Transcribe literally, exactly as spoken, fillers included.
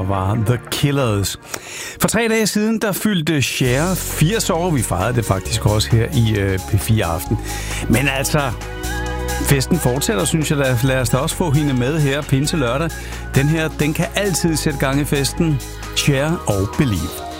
var The Killers. For tre dage siden, der fyldte Cher firs år. Vi fejrede det faktisk også her i øh, P fire Aften. Men altså, festen fortsætter, synes jeg. Lad os da også få hende med her pinse lørdag. Den her, den kan altid sætte gang i festen. Cher og Believe.